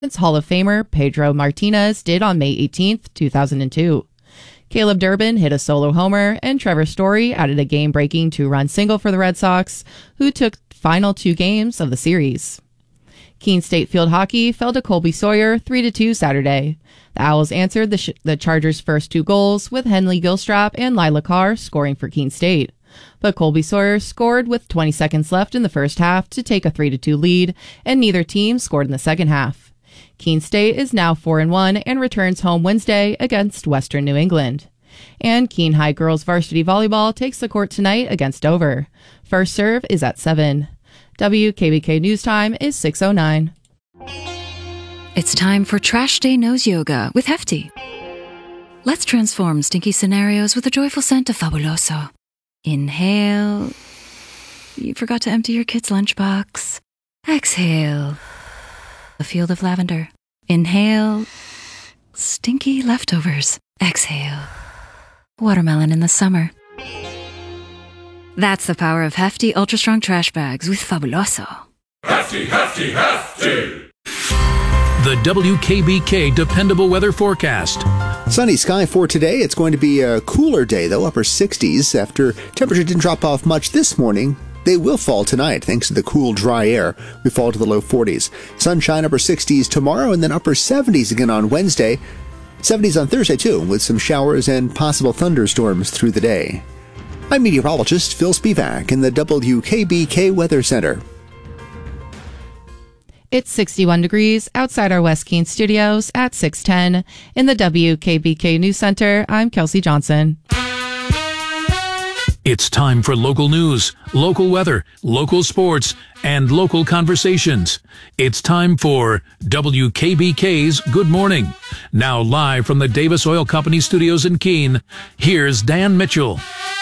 Hall of Famer Pedro Martinez did on May 18th, 2002. Caleb Durbin hit a solo homer, and Trevor Story added a game-breaking two-run single for the Red Sox, who took final two games of the series. Keene State field hockey fell to Colby Sawyer 3-2 Saturday. The Owls answered the Chargers' first two goals, with Henley Gilstrap and Lila Carr scoring for Keene State. But Colby Sawyer scored with 20 seconds left in the first half to take a 3-2 lead, and neither team scored in the second half. Keene State is now 4-1 and returns home Wednesday against Western New England. And Keene High girls varsity volleyball takes the court tonight against Dover. First serve is at 7. WKBK News Time is 6:09. It's time for Trash Day Nose Yoga with Hefty. Let's transform stinky scenarios with the joyful scent of Fabuloso. Inhale. You forgot to empty your kid's lunchbox. Exhale. A field of lavender. Inhale. Stinky leftovers. Exhale. Watermelon in the summer. That's the power of Hefty Ultra Strong Trash Bags with Fabuloso. Hefty, Hefty, Hefty! The WKBK Dependable Weather Forecast. Sunny sky for today. It's going to be a cooler day, though, upper 60s. After temperature didn't drop off much this morning, they will fall tonight thanks to the cool, dry air. We fall to the low 40s. Sunshine, upper 60s tomorrow, and then upper 70s again on Wednesday. 70s on Thursday, too, with some showers and possible thunderstorms through the day. I'm meteorologist Phil Spivak in the WKBK Weather Center. It's 61 degrees outside our West Keene studios at 6:10. In the WKBK News Center, I'm Kelsey Johnson. It's time for local news, local weather, local sports, and local conversations. It's time for WKBK's Good Morning. Now live from the Davis Oil Company studios in Keene, here's Dan Mitchell.